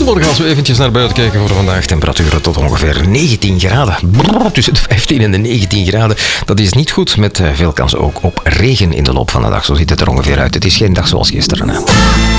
Goedemorgen, als we eventjes naar buiten kijken voor vandaag. Temperaturen tot ongeveer 19 graden. Brrr, tussen de 15 en de 19 graden. Dat is niet goed, met veel kans ook op regen in de loop van de dag. Zo ziet het er ongeveer uit. Het is geen dag zoals gisteren. Hè.